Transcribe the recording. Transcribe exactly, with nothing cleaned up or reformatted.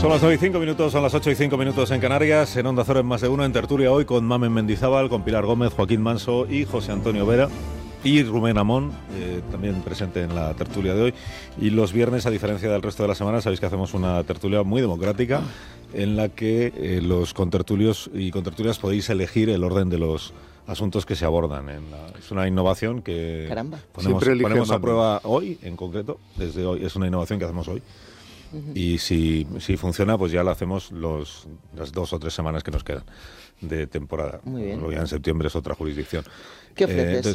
Son las nueve y cinco minutos, son las ocho y cinco minutos en Canarias, en Onda Cero en Más de Uno, en tertulia hoy con Mamen Mendizábal, con Pilar Gómez, Joaquín Manso y José Antonio Vera. Y Rubén Amón, eh, también presente en la tertulia de hoy. Y los viernes, a diferencia del resto de la semana, sabéis que hacemos una tertulia muy democrática en la que eh, los contertulios y contertulias podéis elegir el orden de los asuntos que se abordan. En la, es una innovación que Caramba. ponemos, ponemos a prueba hoy, en concreto, desde hoy. Es una innovación que hacemos hoy. Uh-huh. Y si, si funciona, pues ya la hacemos los, las dos o tres semanas que nos quedan de temporada. Muy bien. Luego ya en septiembre es otra jurisdicción. ¿Qué ofreces? Eh, entonces,